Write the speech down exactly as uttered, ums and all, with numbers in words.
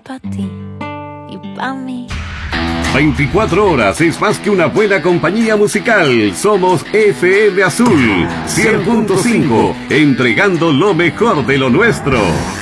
pa' ti y pa' mí. veinticuatro horas es más que una buena compañía musical. Somos F M Azul cien punto cinco, entregando lo mejor de lo nuestro.